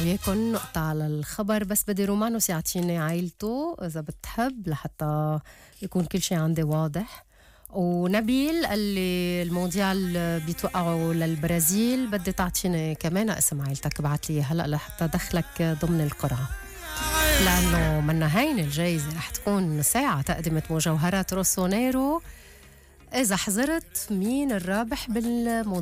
وياكن نقطة على الخبر، بس بدي رومانوس يعطيني عائلته إذا بتحب لحتى يكون كل شيء عندي واضح. ونبيل اللي المونديال بيتوقعوا للبرازيل، بدي تعطيني كمان اسم عائلتك، بعت لي هلأ لحتى دخلك ضمن القرعة، لأنه منا هين الجايزة رح تكون ساعة تقدمة مجوهرات روسونيرو إذا حضرت مين الرابح بالمونديال.